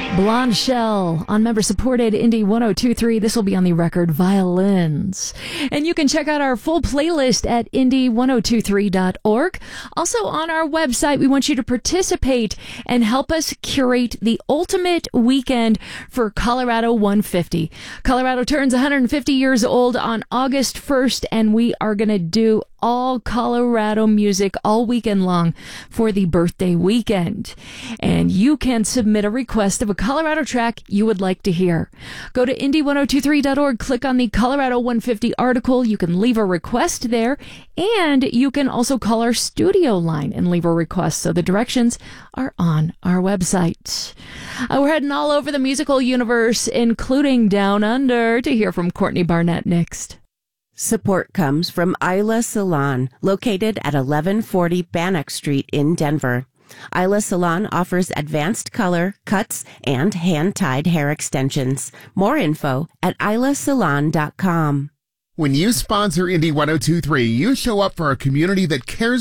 Blonde Shell on member-supported Indie 102.3. This will be on the record Violins. And you can check out our full playlist at indie1023.org. Also on our website, we want you to participate and help us curate the ultimate weekend for Colorado 150. Colorado turns 150 years old on August 1st, and we are going to do all Colorado music all weekend long for the birthday weekend. And you can submit a request of a Colorado track you would like to hear. Go to indie1023.org, click on the Colorado 150 article. You can leave a request there, and you can also call our studio line and leave a request. So the directions are on our website. We're heading all over the musical universe, including Down Under, to hear from Courtney Barnett next. Support comes from Isla Salon, located at 1140 Bannock Street in Denver. Isla Salon offers advanced color, cuts, and hand-tied hair extensions. More info at islasalon.com. When you sponsor Indie 102.3, you show up for a community that cares